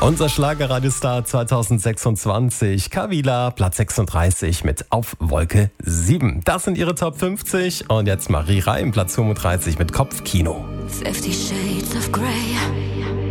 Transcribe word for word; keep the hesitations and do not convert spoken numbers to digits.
Unser Schlagerradiostar zwanzig sechsundzwanzig, Kavila, Platz sechsunddreißig mit Auf Wolke sieben. Das sind ihre Top fünfzig und jetzt Marie Reim, Platz fünfunddreißig mit Kopfkino. Fifty Shades of Grey.